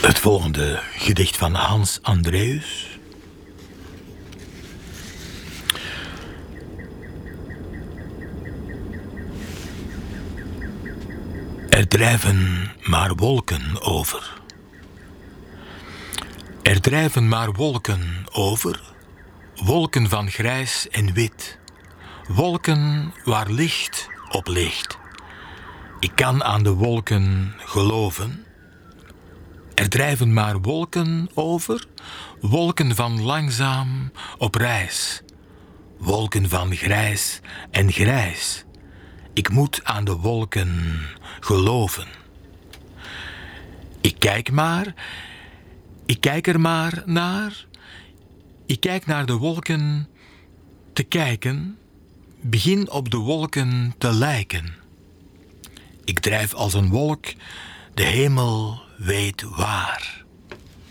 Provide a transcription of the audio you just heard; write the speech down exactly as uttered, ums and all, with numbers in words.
Het volgende gedicht van Hans Andreus. Er drijven maar wolken over. Er drijven maar wolken over, wolken van grijs en wit, wolken waar licht op ligt. Ik kan aan de wolken geloven. Er drijven maar wolken over, wolken van langzaam op reis, wolken van grijs en grijs. Ik moet aan de wolken geloven. Ik kijk maar, ik kijk er maar naar. Ik kijk naar de wolken te kijken, begin op de wolken te lijken. Ik drijf als een wolk, de hemel weet waar.